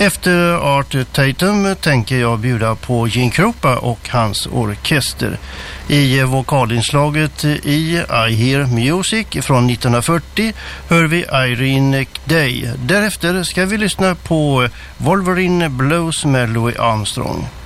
Efter Art Tatum tänker jag bjuda på Gene Krupa och hans orkester. I vokalinslaget i I Hear Music från 1940 hör vi Irene Day. Därefter ska vi lyssna på Wolverine Blues med Louis Armstrong.